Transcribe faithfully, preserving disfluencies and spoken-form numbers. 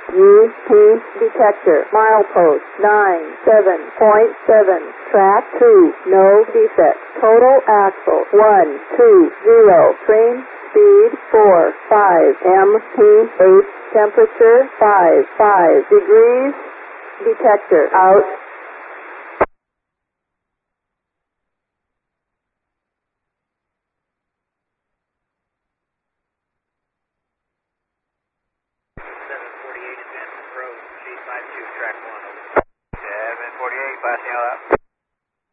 U P detector. Milepost nine seven point seven. Track two. No defects. Total axle one two zero. Train speed four five. M P eight. Temperature five five degrees. Detector out.